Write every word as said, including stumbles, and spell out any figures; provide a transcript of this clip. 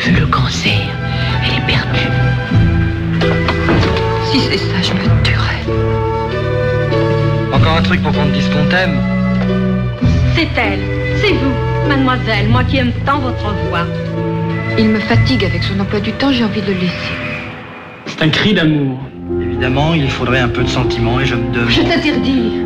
vu le cancer. Elle est perdue. Si c'est ça, je me tuerais. Encore un truc pour qu'on te dise qu'on t'aime. C'est elle, c'est vous, mademoiselle, moi qui aime tant votre voix. Il me fatigue avec son emploi du temps, j'ai envie de le laisser. C'est un cri d'amour. Évidemment, il faudrait un peu de sentiment et je me demande... Je t'interdis.